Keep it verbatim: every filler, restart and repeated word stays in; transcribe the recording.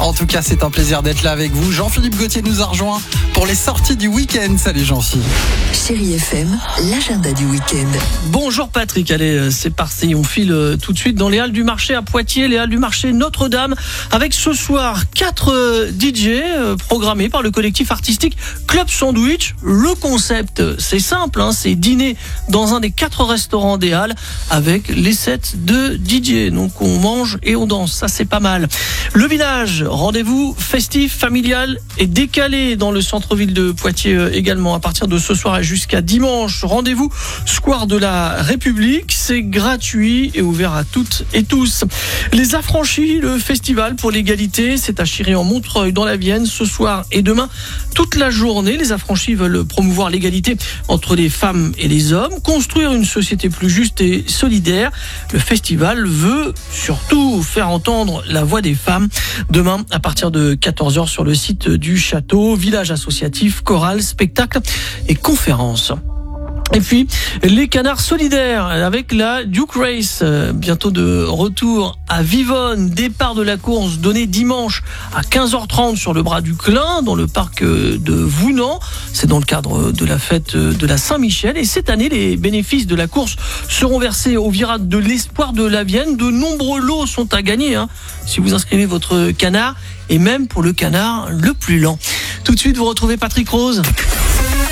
En tout cas, c'est un plaisir d'être là avec vous. Jean-Philippe Gauthier nous a rejoint pour les sorties du week-end. Salut Jean-Philippe. Chérie F M, l'agenda du week-end. Bonjour Patrick, allez, c'est parti. On file tout de suite dans les Halles du Marché à Poitiers, les Halles du Marché Notre-Dame, avec ce soir quatre D J programmés par le collectif artistique Club Sandwich. Le concept, c'est simple, hein, c'est dîner dans un des quatre restaurants des Halles avec les sets de D J. Donc on mange et on danse, ça c'est pas mal. Le village, rendez-vous festif, familial et décalé dans le centre-ville de Poitiers également à partir de ce soir et jusqu'à dimanche. Rendez-vous Square de la République, c'est gratuit et ouvert à toutes et tous. Les Affranchis, le festival pour l'égalité, c'est à Chiré-en-Montreuil dans la Vienne ce soir et demain toute la journée. Les Affranchis veulent promouvoir l'égalité entre les femmes et les hommes, construire une société plus juste et solidaire. Le festival veut surtout faire entendre la voix des femmes. Demain, à partir de quatorze heures sur le site du château, village associatif, chorale, spectacle et conférences. Et puis, les canards solidaires avec la Duke Race, bientôt de retour à Vivonne. Départ de la course donné dimanche à quinze heures trente sur le bras du Clin, dans le parc de Vounan. C'est dans le cadre de la fête de la Saint-Michel. Et cette année, les bénéfices de la course seront versés au virage de l'Espoir de la Vienne. De nombreux lots sont à gagner, hein, si vous inscrivez votre canard, et même pour le canard le plus lent. Tout de suite, vous retrouvez Patrick Rose.